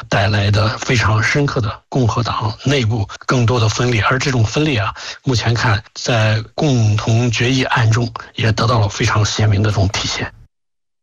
带来的非常深刻的共和党内部更多的分裂，而这种分裂啊，目前看在共同决议案中也得到了非常鲜明的这种体现。